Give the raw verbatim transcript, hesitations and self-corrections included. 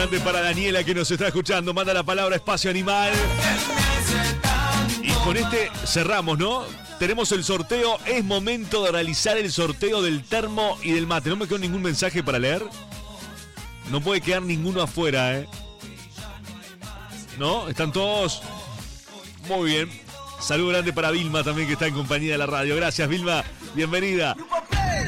grande para Daniela que nos está escuchando. Manda la palabra espacio animal. Y con este cerramos, ¿no? Tenemos el sorteo. Es momento de realizar el sorteo del termo y del mate. ¿No me quedó ningún mensaje para leer? No puede quedar ninguno afuera, ¿eh? ¿No? ¿Están todos? Muy bien. Saludo grande para Vilma también, que está en compañía de la radio. Gracias, Vilma. Bienvenida.